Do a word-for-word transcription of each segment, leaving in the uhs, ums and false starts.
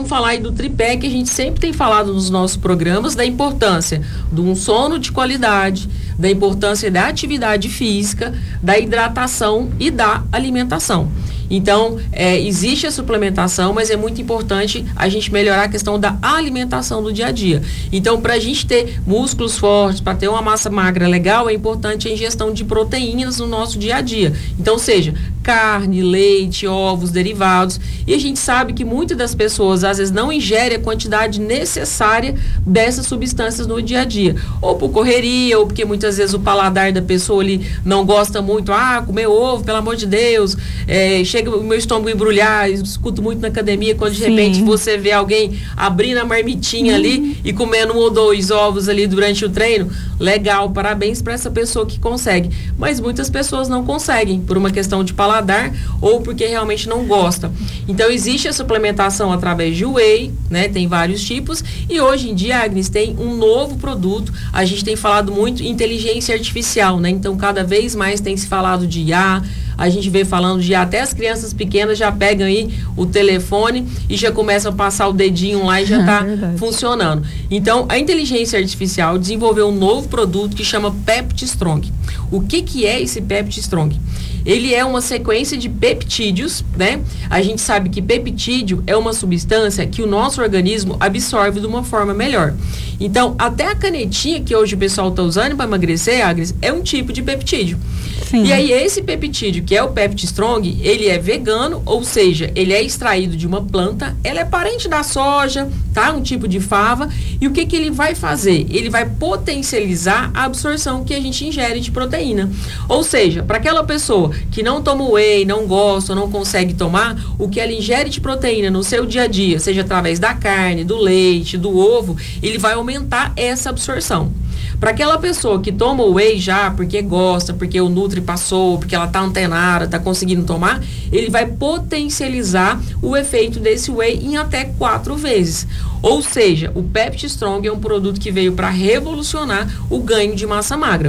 vamos falar aí do tripé que a gente sempre tem falado nos nossos programas, da importância de um sono de qualidade, da importância da atividade física, da hidratação e da alimentação. Então, é, existe a suplementação, mas é muito importante a gente melhorar a questão da alimentação do dia a dia. Então, para a gente ter músculos fortes, para ter uma massa magra legal, é importante a ingestão de proteínas no nosso dia a dia. Então, seja carne, leite, ovos, derivados. E a gente sabe que muitas das pessoas, às vezes, não ingerem a quantidade necessária dessas substâncias no dia a dia. Ou por correria, ou porque muitas vezes o paladar da pessoa ali não gosta muito. Ah, comer ovo, pelo amor de Deus. É, chega o meu estômago embrulhar, eu escuto muito na academia, quando de Sim. repente você vê alguém abrindo a marmitinha uhum. ali e comendo um ou dois ovos ali durante o treino. Legal, parabéns para essa pessoa que consegue. Mas muitas pessoas não conseguem, por uma questão de paladar ou porque realmente não gosta. Então existe a suplementação através de whey, né? Tem vários tipos e hoje em dia, Agnes, tem um novo produto. A gente tem falado muito em inteligência artificial, né? Então cada vez mais tem se falado de I A. A gente vê falando de até as crianças pequenas já pegam aí o telefone e já começam a passar o dedinho lá e já está é funcionando. Então, a inteligência artificial desenvolveu um novo produto que chama PeptiStrong. O que que é esse PeptiStrong? Ele é uma sequência de peptídeos, né? A gente sabe que peptídeo é uma substância que o nosso organismo absorve de uma forma melhor. Então, até a canetinha que hoje o pessoal está usando para emagrecer, Agnes, é um tipo de peptídeo. Sim. E aí, esse peptídeo, que é o PeptiStrong, ele é vegano, ou seja, ele é extraído de uma planta, ela é parente da soja, tá? Um tipo de fava. E o que que ele vai fazer? Ele vai potencializar a absorção que a gente ingere de proteína. Ou seja, para aquela pessoa que não toma whey, não gosta, não consegue tomar, o que ela ingere de proteína no seu dia a dia, seja através da carne, do leite, do ovo, ele vai aumentar essa absorção. Para aquela pessoa que toma o whey já, porque gosta, porque o Nutri passou, porque ela tá antenada, tá conseguindo tomar, ele vai potencializar o efeito desse whey em até quatro vezes. Ou seja, o PeptiStrong é um produto que veio para revolucionar o ganho de massa magra.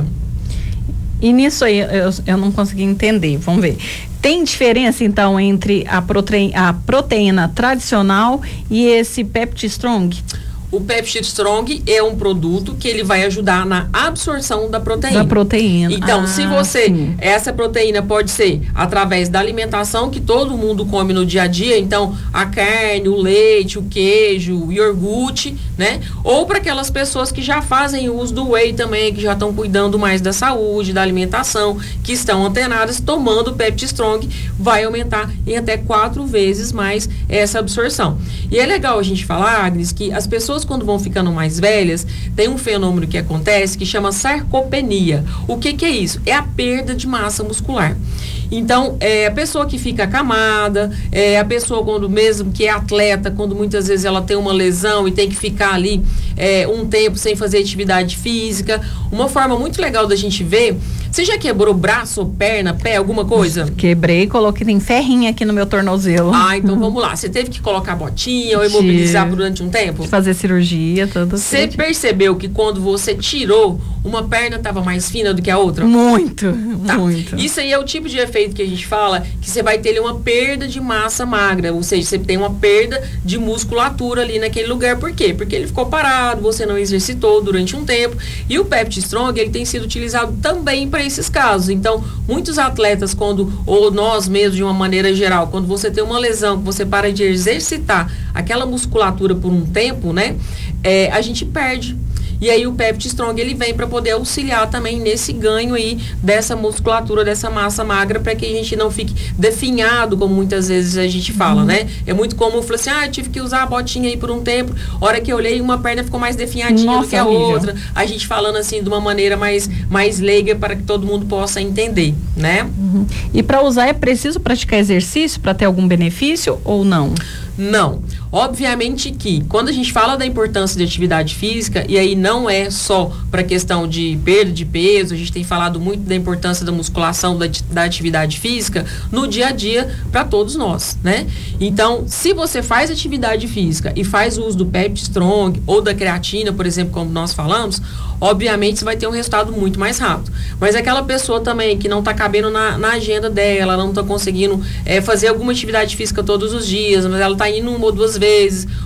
E nisso aí, eu, eu não consegui entender, vamos ver. Tem diferença, então, entre a proteína, a proteína tradicional e esse PeptiStrong? O PeptiStrong é um produto que ele vai ajudar na absorção da proteína. Da proteína. Então, ah, se você, sim. essa proteína pode ser através da alimentação que todo mundo come no dia a dia, então a carne, o leite, o queijo, o iogurte, né? Ou para aquelas pessoas que já fazem uso do whey também, que já estão cuidando mais da saúde, da alimentação, que estão antenadas, tomando o PeptiStrong, vai aumentar em até quatro vezes mais essa absorção. E é legal a gente falar, Agnes, que as pessoas quando vão ficando mais velhas, tem um fenômeno que acontece que chama sarcopenia. O que que é isso? É a perda de massa muscular. Então, é a pessoa que fica acamada, é a pessoa quando mesmo que é atleta, quando muitas vezes ela tem uma lesão e tem que ficar ali é, um tempo sem fazer atividade física. Uma forma muito legal da gente ver, você já quebrou braço, perna, pé, alguma coisa? Quebrei, coloquei, tem ferrinha aqui no meu tornozelo. Ah, então vamos lá. Você teve que colocar botinha ou imobilizar durante um tempo? De fazer cirurgia, tudo. Você percebeu que quando você tirou, uma perna estava mais fina do que a outra? Muito, tá. muito. Isso aí é o tipo de efeito que a gente fala que você vai ter uma perda de massa magra, ou seja, você tem uma perda de musculatura ali naquele lugar. Por quê? Porque ele ficou parado, você não exercitou durante um tempo. E o PeptiStrong, ele tem sido utilizado também para esses casos. Então, muitos atletas, quando, ou nós mesmos de uma maneira geral, quando você tem uma lesão, que você para de exercitar aquela musculatura por um tempo, né? É, a gente perde. E aí o PeptiStrong ele vem para poder auxiliar também nesse ganho aí dessa musculatura, dessa massa magra, para que a gente não fique definhado, como muitas vezes a gente fala, uhum. né? É muito comum falar assim, ah, eu tive que usar a botinha aí por um tempo, hora que eu olhei uma perna ficou mais definhadinha Nossa, do que a horrível. outra. A gente falando assim de uma maneira mais, mais leiga para que todo mundo possa entender, né? Uhum. E para usar é preciso praticar exercício para ter algum benefício ou não? Não. Obviamente que quando a gente fala da importância de atividade física, e aí não é só para questão de perda de peso, a gente tem falado muito da importância da musculação, da, da atividade física no dia a dia para todos nós, né? Então, se você faz atividade física e faz uso do PeptiStrong ou da creatina, por exemplo, como nós falamos, obviamente você vai ter um resultado muito mais rápido. Mas aquela pessoa também que não está cabendo na, na agenda dela, não está conseguindo é, fazer alguma atividade física todos os dias, mas ela está indo uma ou duas vezes,